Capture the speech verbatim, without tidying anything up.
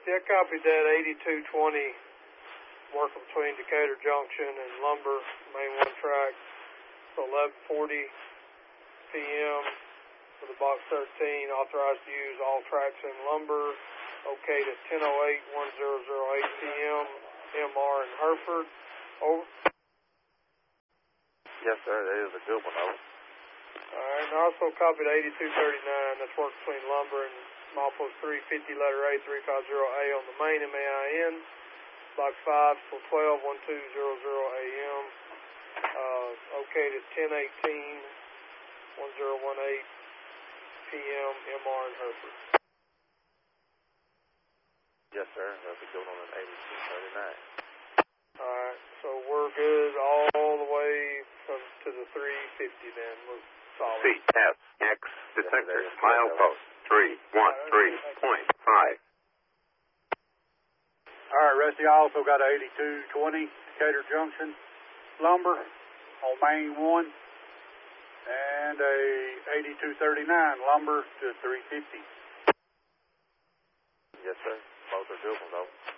Yeah, I copied that eighty-two twenty working between Decatur Junction and Lumber, main one track. So eleven forty p m for the box thirteen, authorized to use all tracks in Lumber. Okay to ten oh eight, ten oh eight p m M R in Hereford. Over. Yes, sir. That is a good one, over. All right, and I also copied eighty-two thirty-nine. That's work between Lumber and Milepost three fifty, letter A, three fifty A on the main M A I N. Box five for twelve, twelve hundred a m. Uh, okay to ten eighteen, ten eighteen p m M R in Hereford. Yes, sir. That's a good one on eighty-two thirty-nine. All right, so we're good all the way from to the three fifty then. We're solid. C S X detector, milepost three one three point five. All right, Rusty, I also got a eighty-two twenty Decatur Junction Lumber on main one and a eighty-two thirty-nine Lumber to three fifty. Yes, sir. Both are good ones, though.